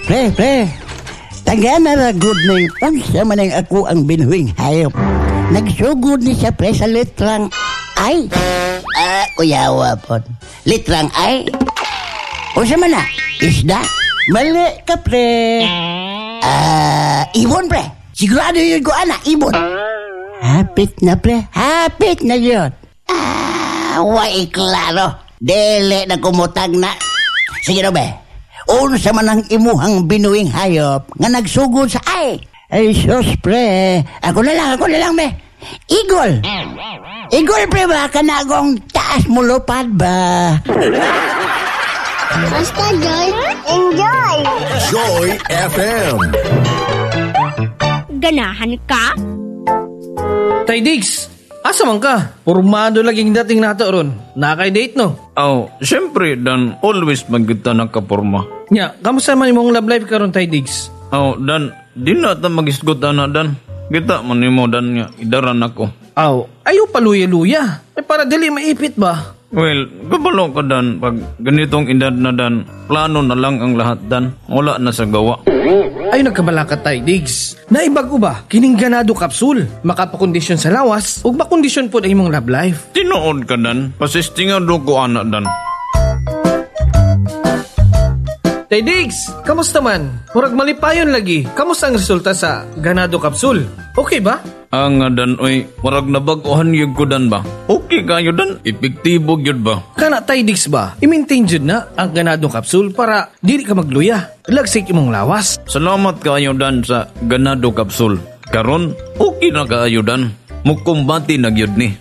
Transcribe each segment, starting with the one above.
Pre. Taga na good ning pansa man ang ako ang binuhing hayop. Nagsugod ni siya pre sa litrang ay. Kuyawa po. Litrang ay. O sa man na? Isda? Mali ka pre. Ibon pre. Sigurado yun ko anak, ibon. Hapit na pre. Hapit na yun. Way klaro. Dele na kumutag na. Sige na be. Unsa man ang imuhang binuing hayop nga nagsugod sa ay. Ay sus pre. Ako na lang be. Igol pre ba? Kanagong taas mo lupad ba? Basta Joy, enjoy! Joy FM. Ganahan ka? Tay Diggs, asa man ka? Pormado laging dating nato ron. Nakay-date no? Siyempre, Dan, always magkita nakaporma. Nya, kamusta man imong love life karon Tay Diggs? Dan, di na ta mag-isgot na, Dan. Kita man mo, Dan, nga, idaran ako. Ayaw paluya-luya. Para dili maipit ba? Well, kabalo ka, Dan. Pag ganitong edad na, Dan, plano na lang ang lahat, Dan. Wala na sa gawa. Ay nagkabala ka Tay Diggs. Naibago ba? Kining ganado kapsul. Makapakondisyon sa lawas ug makondisyon po na imong love life. Tinuod ka, Dan. Pasistingado ko, anak, Dan. Tay Diggs, kamusta man? Murag malipayon lagi. Kamusta ang resulta sa ganado kapsul? Okay ba? Nga, Dan, oy, marag nabaguhan yun ko, Dan ba? Okay kayo, Dan. Epektibo yun ba? Kana Tay Diggs ba? I-maintain jud na ang ganado kapsul para dili ka magluya. Lagsik imong lawas. Salamat kayo, Dan, sa ganado kapsul. Karon, okay na kayo, Dan. Mukumbati na gyud ni.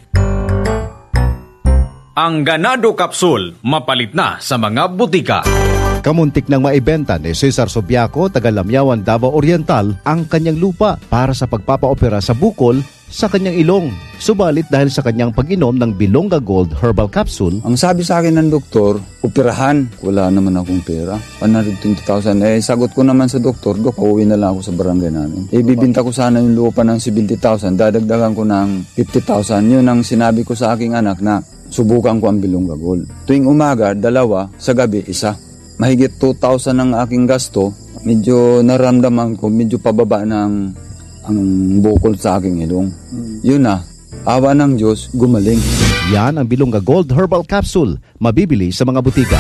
Ang ganado kapsul, mapalit na sa mga butika. Kamuntik nang maibenta ni Cesar Sobiaco, taga Lamyawan, Davao Oriental, ang kanyang lupa para sa pagpapaopera sa bukol sa kanyang ilong. Subalit dahil sa kanyang pag-inom ng Bilonga Gold Herbal Capsule, ang sabi sa akin ng doktor, operahan. Wala naman akong pera. 120,000. Sagot ko naman sa doktor, Dok, pauwi na lang ako sa barangay namin. Bibinta ko sana yung lupa ng 70,000. Dadagdagan ko ng 50,000. Yun ang sinabi ko sa aking anak na subukan ko ang Bilonga Gold. Tuwing umaga, 2. Sa gabi, 1. Mahigit 2,000 ang aking gasto. Medyo naramdaman ko, medyo pababa ng ang bukol sa aking ilong. Yun na, awa ng Diyos, gumaling. Yan ang Bilonga Gold Herbal Capsule, mabibili sa mga butika.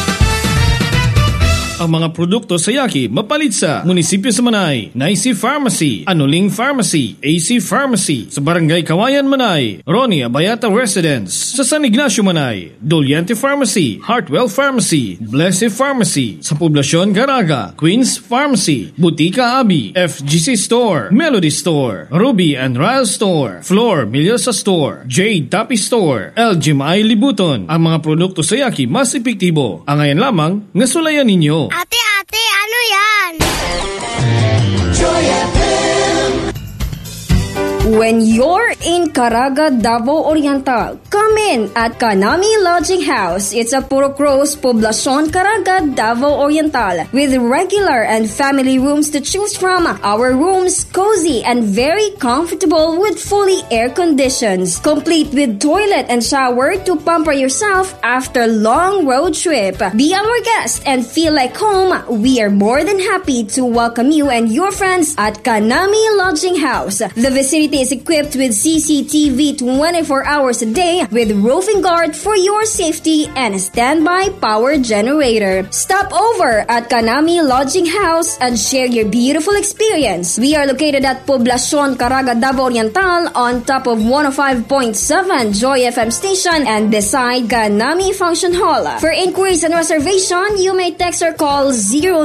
Ang mga produkto sa Yaki mapalit sa Munisipyo sa Manay, Naisi Pharmacy, Anuling Pharmacy, AC Pharmacy, sa Barangay Kawayan Manay, Ronnie Abayata Residence, sa San Ignacio Manay, Doliente Pharmacy, Heartwell Pharmacy, Blessed Pharmacy, sa Poblasyon Garaga, Queens Pharmacy, Butika Abi, FGC Store, Melody Store, Ruby and Ryle Store, Flor Milyosa Store, Jade Tapi Store, LGMI Libuton. Ang mga produkto sa Yaki mas epektibo. Ang ngayon lamang, ngasulayan ninyo. Ate, ano yan? Joy FM. When you're in Caraga, Davao Oriental, come in at Kanami Lodging House. It's a Puro Cross, Poblacion, Caraga, Davao Oriental, with regular and family rooms to choose from. Our rooms cozy and very comfortable with fully air conditions, complete with toilet and shower to pamper yourself after long road trip. Be our guest and feel like home. We are more than happy to welcome you and your friends at Kanami Lodging House. The vicinity is equipped with CCTV 24 hours a day with roofing guard for your safety and a standby power generator. Stop over at Kanami Lodging House and share your beautiful experience. We are located at Poblacion, Caraga, Davao Oriental on top of 105.7 Joy FM station and beside Kanami Function Hall. For inquiries and reservation, you may text or call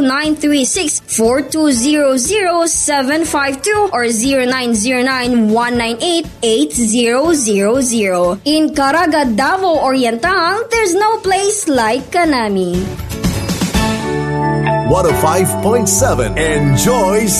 0936-4200-752 or 0909-198-8000. In Caraga, Davao Oriental, there's no place like Kanami. 105.7 Enjoy